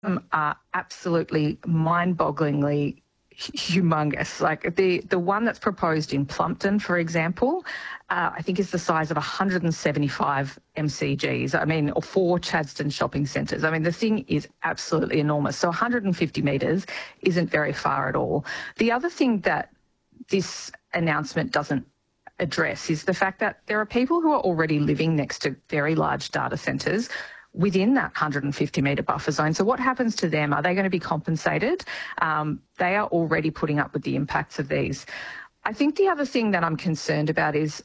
Are absolutely mind-bogglingly humongous. Like the one that's proposed in Plumpton, for example, I think is the size of 175 MCGs. I mean, or 4 Chadstone shopping centres. I mean, the thing is absolutely enormous. So 150 metres isn't very far at all. The other thing that this announcement doesn't address is the fact that there are people who are already living next to very large data centres within that 150 metre buffer zone. So what happens to them? Are they going to be compensated? They are already putting up with the impacts of these. I think the other thing that I'm concerned about is,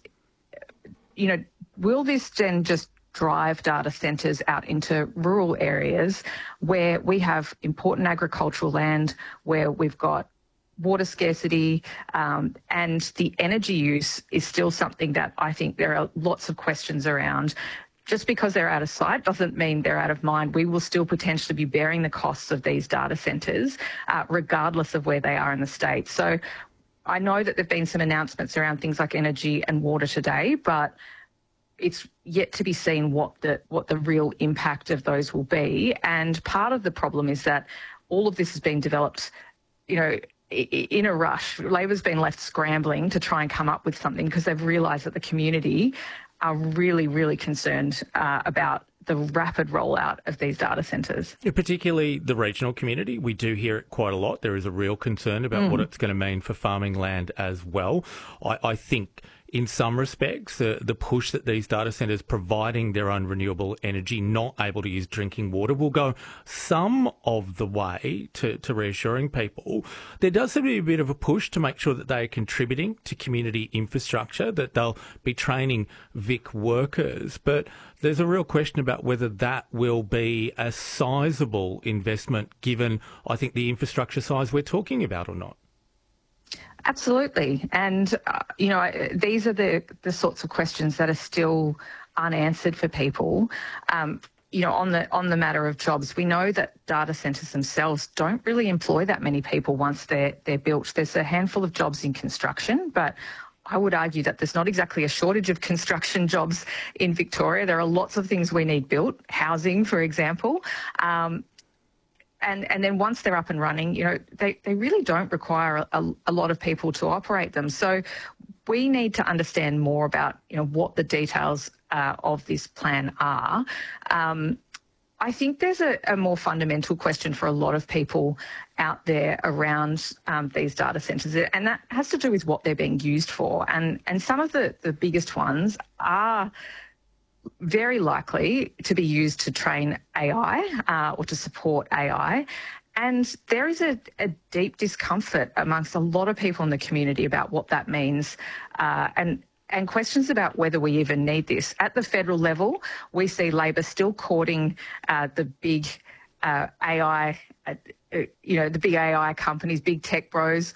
will this then just drive data centres out into rural areas where we have important agricultural land, where we've got water scarcity, and the energy use is still something that I think there are lots of questions around. Just because they're out of sight doesn't mean they're out of mind. We will still potentially be bearing the costs of these data centres, regardless of where they are in the state. So I know that there have been some announcements around things like energy and water today, but it's yet to be seen what the real impact of those will be. And part of the problem is that all of this has been developed, in a rush. Labor's been left scrambling to try and come up with something because they've realised that the community are really, really concerned about the rapid rollout of these data centres. Yeah, particularly the regional community. We do hear it quite a lot. There is a real concern about what it's going to mean for farming land as well. I think in some respects, the push that these data centres providing their own renewable energy, not able to use drinking water, will go some of the way to reassuring people. There does seem to be a bit of a push to make sure that they are contributing to community infrastructure, that they'll be training VIC workers. But there's a real question about whether that will be a sizable investment given, I think, the infrastructure size we're talking about or not. Absolutely. And, these are the sorts of questions that are still unanswered for people. On the matter of jobs, we know that data centres themselves don't really employ that many people once they're built. There's a handful of jobs in construction, but I would argue that there's not exactly a shortage of construction jobs in Victoria. There are lots of things we need built, housing, for example. And then once they're up and running, they really don't require a lot of people to operate them. So we need to understand more about, what the details of this plan are. I think there's a more fundamental question for a lot of people out there around these data centres, and that has to do with what they're being used for. And some of the biggest ones are very likely to be used to train AI or to support AI. And there is a deep discomfort amongst a lot of people in the community about what that means, and questions about whether we even need this. At the federal level, we see Labor still courting the big AI, the big AI companies, big tech bros.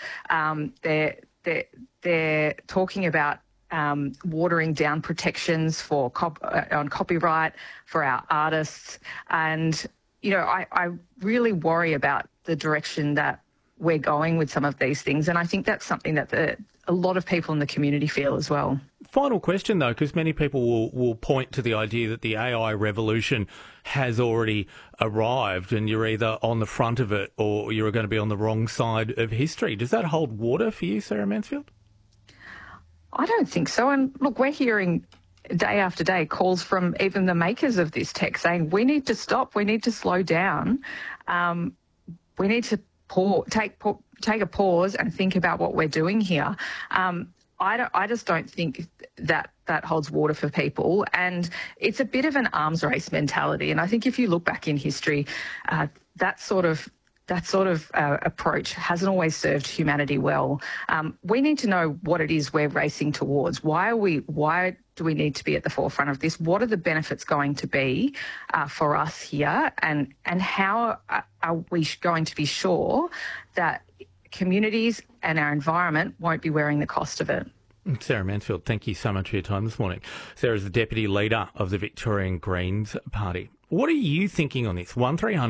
They're talking about watering down protections for on copyright for our artists. And, I really worry about the direction that we're going with some of these things. And I think that's something that a lot of people in the community feel as well. Final question, though, because many people will point to the idea that the AI revolution has already arrived and you're either on the front of it or you're going to be on the wrong side of history. Does that hold water for you, Sarah Mansfield? I don't think so. And look, we're hearing day after day calls from even the makers of this tech saying we need to stop, we need to slow down, we need to take a pause and think about what we're doing here. I just don't think that holds water for people, and it's a bit of an arms race mentality. And I think if you look back in history, that sort of approach hasn't always served humanity well. We need to know what it is we're racing towards. Why do we need to be at the forefront of this? What are the benefits going to be for us here? And how are we going to be sure that communities and our environment won't be wearing the cost of it? Sarah Mansfield, thank you so much for your time this morning. Sarah's the Deputy Leader of the Victorian Greens Party. What are you thinking on this? 1300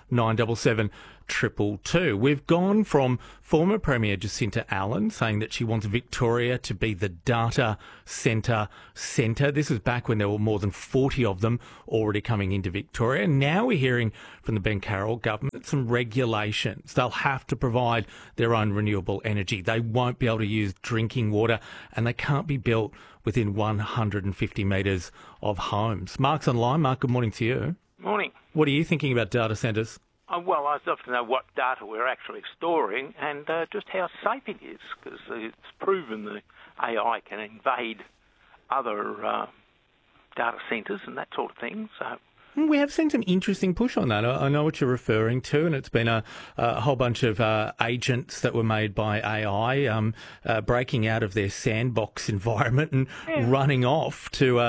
977 222. We've gone from former Premier Jacinta Allen saying that she wants Victoria to be the data centre. This was back when there were more than 40 of them already coming into Victoria. Now we're hearing from the Ben Carroll government some regulations. They'll have to provide their own renewable energy. They won't be able to use drinking water, and they can't be built within 150 metres of homes. Mark's online. Mark, good morning to you. Morning. What are you thinking about data centres? Well, I'd love to know what data we're actually storing and just how safe it is, because it's proven the AI can invade other data centres and that sort of thing. So we have seen some interesting push on that. I know what you're referring to, and it's been a whole bunch of agents that were made by AI breaking out of their sandbox environment and running off to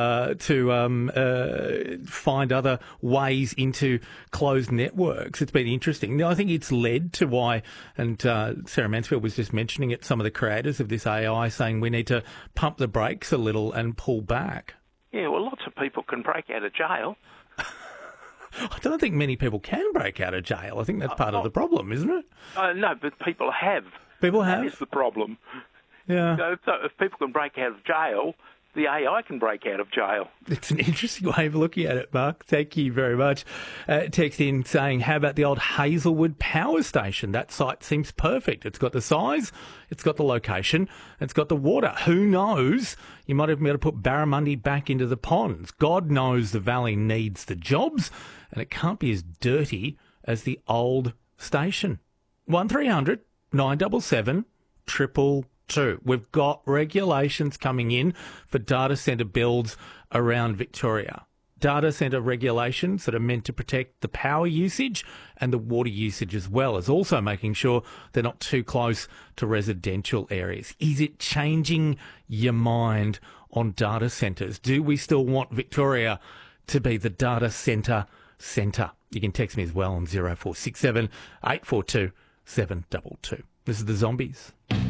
find other ways into closed networks. It's been interesting. I think it's led to why, and Sarah Mansfield was just mentioning it, some of the creators of this AI saying we need to pump the brakes a little and pull back. Yeah, well, lots of people can break out of jail. I don't think many people can break out of jail. I think that's part of the problem, isn't it? No, but people have. People have? That is the problem. Yeah. So if people can break out of jail, the AI can break out of jail. It's an interesting way of looking at it, Mark. Thank you very much. Text in saying, how about the old Hazelwood Power Station? That site seems perfect. It's got the size, it's got the location, it's got the water. Who knows? You might even be able to put barramundi back into the ponds. God knows the valley needs the jobs, and it can't be as dirty as the old station. 1300 977 222. We've got regulations coming in for data centre builds around Victoria. Data centre regulations that are meant to protect the power usage and the water usage as well as also making sure they're not too close to residential areas. Is it changing your mind on data centres? Do we still want Victoria to be the data centre? You can text me as well on 0467 842 722. This is the Zombies.